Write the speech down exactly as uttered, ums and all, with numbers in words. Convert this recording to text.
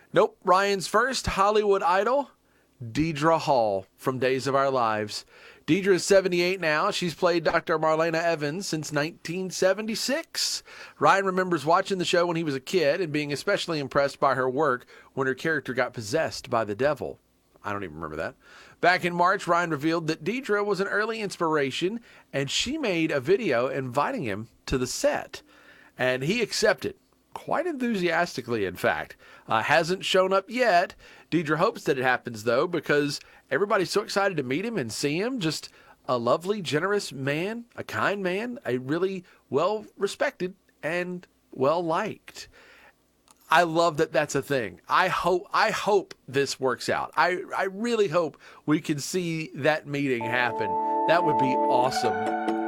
Nope. Ryan's first Hollywood idol, Deidre Hall from Days of Our Lives. Deidre is seventy-eight now. She's played Doctor Marlena Evans since nineteen seventy-six. Ryan remembers watching the show when he was a kid and being especially impressed by her work when her character got possessed by the devil. I don't even remember that. Back in March, Ryan revealed that Deidre was an early inspiration, and she made a video inviting him to the set. And he accepted, quite enthusiastically, in fact. Uh, hasn't shown up yet. Deidre hopes that it happens, though, because everybody's so excited to meet him and see him. Just a lovely, generous man, a kind man, a really well-respected and well-liked. I love that that's a thing. I hope I hope this works out. I, I really hope we can see that meeting happen. That would be awesome.